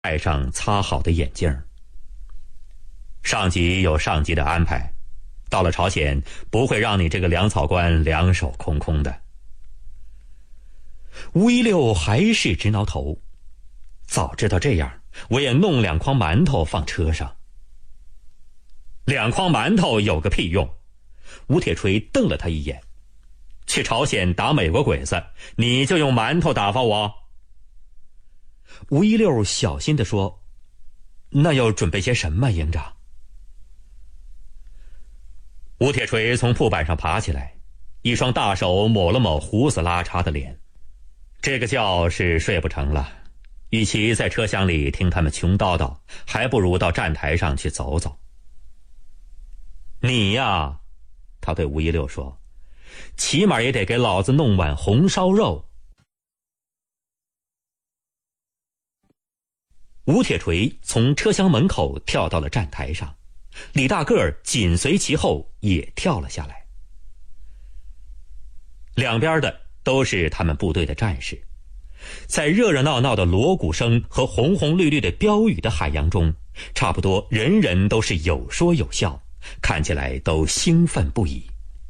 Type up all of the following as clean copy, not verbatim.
戴上擦好的眼镜。上级有上级的安排，到了朝鲜不会让你这个粮草官两手空空的。吴一六还是直挠头，早知道这样，我也弄2筐馒头放车上。2筐馒头有个屁用！吴铁锤瞪了他一眼。去朝鲜打美国鬼子，你就用馒头打发我？吴一六小心地说：“那要准备些什么，营长？”吴铁锤从铺板上爬起来，一双大手抹了抹胡子拉碴的脸。这个觉是睡不成了，与其在车厢里听他们穷叨叨，还不如到站台上去走走。你呀，他对吴一六说，起码也得给老子弄碗红烧肉。吴铁锤从车厢门口跳到了站台上，李大个儿紧随其后也跳了下来。两边的都是他们部队的战士，在热热闹闹的锣鼓声和红红绿绿的标语的海洋中，差不多人人都是有说有笑，看起来都兴奋不已。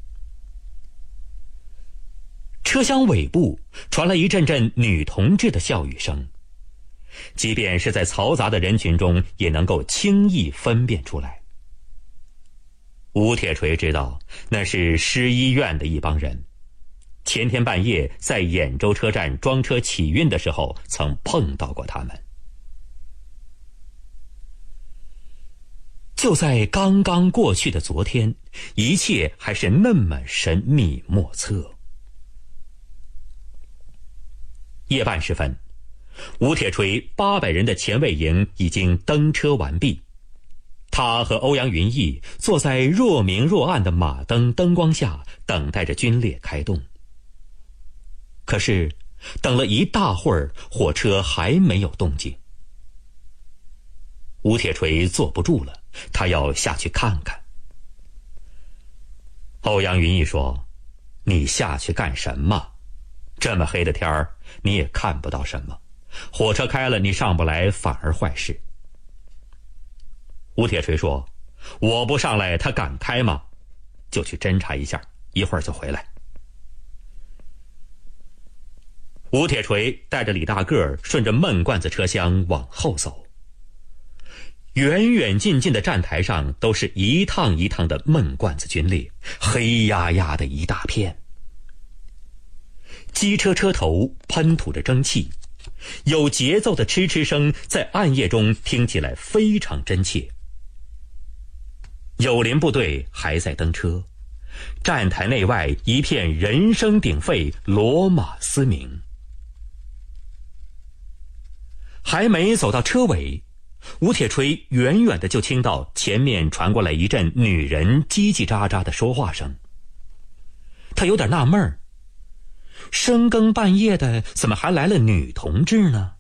车厢尾部传来一阵阵女同志的笑语声，即便是在嘈杂的人群中也能够轻易分辨出来。吴铁锤知道那是师医院的一帮人，前天半夜在兖州车站装车起运的时候曾碰到过他们。就在刚刚过去的昨天，一切还是那么神秘莫测。夜半时分，吴铁锤800人的前卫营已经登车完毕，他和欧阳云逸坐在若明若暗的马灯灯光下，等待着军列开动。可是等了一大会儿，火车还没有动静。吴铁锤坐不住了，他要下去看看。欧阳云逸说：“你下去干什么？这么黑的天儿，你也看不到什么。火车开了，你上不来反而坏事。”吴铁锤说：“我不上来，他敢开吗？就去侦查一下，一会儿就回来。”吴铁锤带着李大个儿顺着闷罐子车厢往后走。远远近近的站台上都是一趟一趟的闷罐子军列，黑压压的一大片。机车车头喷吐着蒸汽，有节奏的嗤嗤声在暗夜中听起来非常真切。友邻部队还在登车，站台内外一片人声鼎沸，骡马嘶鸣。还没走到车尾，吴铁锤远远的就听到前面传过来一阵女人叽叽喳喳的说话声。他有点纳闷儿，深更半夜的怎么还来了女同志呢？